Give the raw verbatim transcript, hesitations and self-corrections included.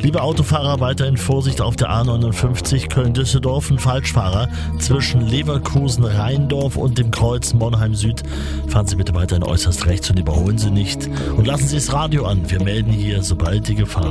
Liebe Autofahrer, weiterhin Vorsicht auf der A neunundfünfzig Köln-Düsseldorf. Ein Falschfahrer zwischen Leverkusen-Rheindorf und dem Kreuz Monheim Süd. Fahren Sie bitte weiterhin äußerst rechts und überholen Sie nicht. Und lassen Sie das Radio an. Wir melden hier, sobald die Gefahr